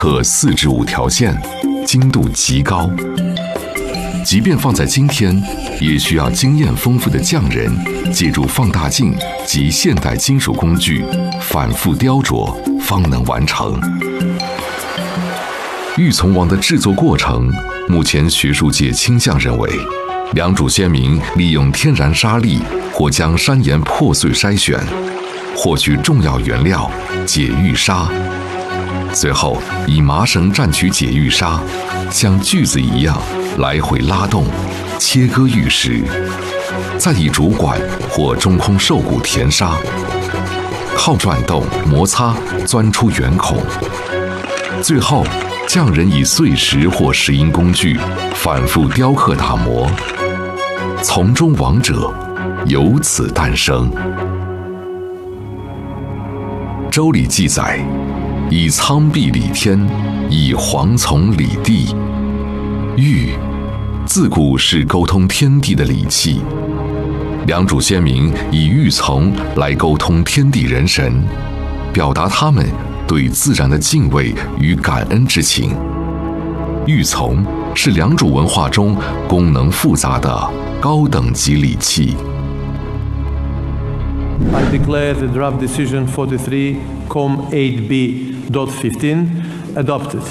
各4至5条线，精度极高。即便放在今天，也需要经验丰富的匠人借助放大镜及现代金属工具反复雕琢，方能完成。玉琮王的制作过程，目前学术界倾向认为，良渚先民利用天然沙粒或将山岩破碎筛选，获取重要原料解玉砂，随后以麻绳蘸取解玉砂，像锯子一样来回拉动，切割玉石，再以竹管或中空兽骨填沙，靠转动摩擦钻出圆孔，最后匠人以碎石或石英工具反复雕刻打磨，从中王者由此诞生。周礼记载，以苍壁理天，以黄丛理地。玉自古是沟通天地的礼器，良渚先民以玉琮来沟通天地人神，表达他们对自然的敬畏与感恩之情。玉琮是良渚文化中功能复杂的高等级礼器。 I declare the draft decision 43-8B.15 adopted.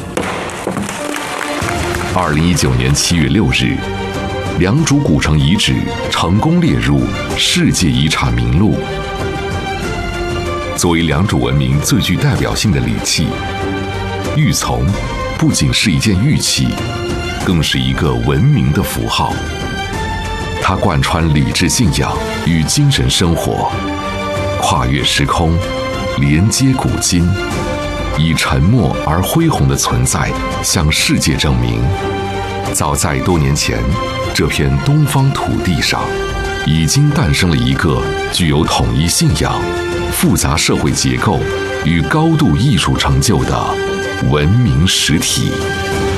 2019年7月6日，良渚古城遗址成功列入世界遗产名录。作为良渚文明最具代表性的礼器，玉琮不仅是一件玉器，更是一个文明的符号。它贯穿理智信仰与精神生活，跨越时空，连接古今，以沉默而恢宏的存在向世界证明，早在多年前，这片东方土地上已经诞生了一个具有统一信仰、复杂社会结构与高度艺术成就的文明实体。